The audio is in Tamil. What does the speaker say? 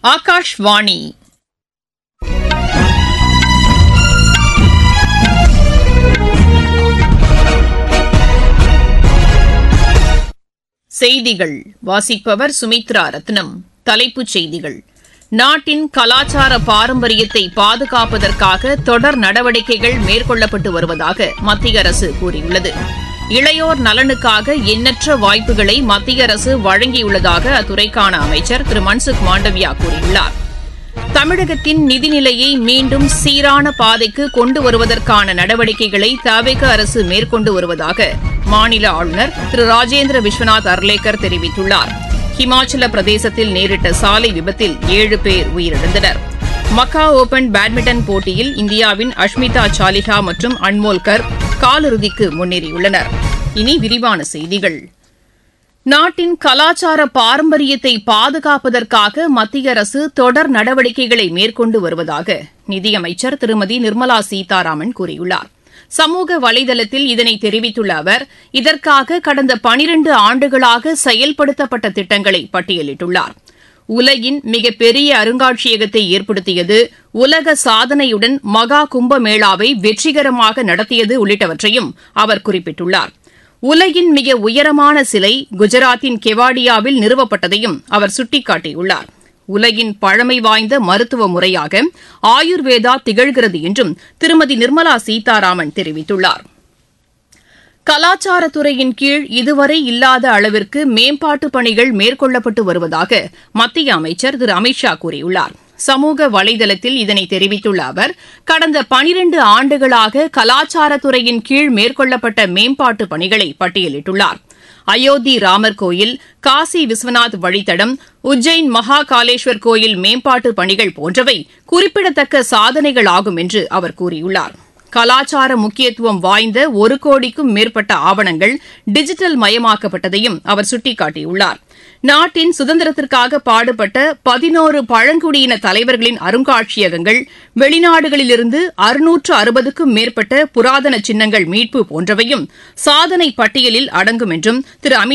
ஆகாஷ்வாணி செய்திகள் வாசிப்பவர் சுமித்ரா ரத்னம். தலைப்புச் செய்திகள்: நாட்டின் கலாச்சார பாரம்பரியத்தை பாதுகாப்பதற்காக தொடர் நடவடிக்கைகள் மேற்கொள்ளப்பட்டு வருவதாக மத்திய அரசு கூறியுள்ளது. இளையோர் நலனுக்காக எண்ணற்ற வாய்ப்புகளை மத்திய அரசு வழங்கியுள்ளதாக அத்துறைக்கான அமைச்சர் திரு மன்சுக் மாண்டவியா கூறியுள்ளார். தமிழகத்தின் நிதிநிலையை மீண்டும் சீரான பாதைக்கு கொண்டு வருவதற்கான நடவடிக்கைகளை தவிக அரசு மேற்கொண்டு வருவதாக மாநில ஆளுநர் திரு ராஜேந்திர விஸ்வநாத் அர்லேக்கர் தெரிவித்துள்ளார். ஹிமாச்சல பிரதேசத்தில் நேரிட்ட சாலை விபத்தில் 7 பேர் உயிரிழந்தனர். மக்கா ஓபன் பேட்மிண்டன் போட்டியில் இந்தியாவின் அஷ்மிதா சாலிஹா மற்றும் அன்மோல் கர் காலிறுதிக்கு முன்னேறியுள்ளனர். இனி விரிவான செய்திகள். நாட்டின் கலாச்சார பாரம்பரியத்தை பாதுகாப்பதற்காக மத்திய அரசு தொடர் நடவடிக்கைகளை மேற்கொண்டு வருவதாக நிதியமைச்சர் திருமதி நிர்மலா சீதாராமன் கூறியுள்ளார். சமூக வலைதளத்தில் இதனை தெரிவித்துள்ள அவர், இதற்காக கடந்த 12 ஆண்டுகளாக செயல்படுத்தப்பட்ட திட்டங்களை பட்டியலிட்டுள்ளார். உலகின் மிகப்பெரிய அருங்காட்சியகத்தை ஏற்படுத்தியது, உலக சாதனையுடன் மகா கும்பமேளாவை வெற்றிகரமாக நடத்தியது உள்ளிட்டவற்றையும் அவர் குறிப்பிட்டுள்ளார். உலகின் மிக உயரமான சிலை குஜராத்தின் கெவாடியாவில் நிறுவப்பட்டதையும் அவர் சுட்டிக்காட்டியுள்ளார். உலகின் பழமை வாய்ந்த மருத்துவ முறையாக ஆயுர்வேதா திகழ்கிறது என்றும் திருமதி நிர்மலா சீதாராமன் தெரிவித்துள்ளார். கலாச்சாரத்துறையின் கீழ் இதுவரை இல்லாத அளவிற்கு மேம்பாட்டுப் பணிகள் மேற்கொள்ளப்பட்டு வருவதாக மத்திய அமைச்சர் திரு அமித் ஷா கூறியுள்ளார். சமூக வலைதளத்தில் இதனை தெரிவித்துள்ள அவர், கடந்த 12 ஆண்டுகளாக கலாச்சாரத்துறையின் கீழ் மேற்கொள்ளப்பட்ட மேம்பாட்டுப் பணிகளை பட்டியலிட்டுள்ளார். அயோத்தி ராமர் கோயில், காசி விஸ்வநாத் வழித்தடம், உஜ்ஜைன் மகா காளேஸ்வர் கோயில் மேம்பாட்டுப் பணிகள் போன்றவை குறிப்பிடத்தக்க சாதனைகளாகும் என்று அவர் கூறியுள்ளார். கலாச்சார முக்கியத்துவம் வாய்ந்த 1 கோடிக்கும் மேற்பட்ட ஆவணங்கள் டிஜிட்டல் மயமாக்கப்பட்டதையும் அவர் சுட்டிக்காட்டியுள்ளார். நாட்டின் சுதந்திரத்திற்காக பாடுபட்ட 11 பழங்குடியின தலைவர்களின் அருங்காட்சியகங்கள், வெளிநாடுகளிலிருந்து 660க்கும் மேற்பட்ட புராதன சின்னங்கள் மீட்பு போன்றவையும் சாதனை பட்டியலில் அடங்கும் என்றும் திரு அமித்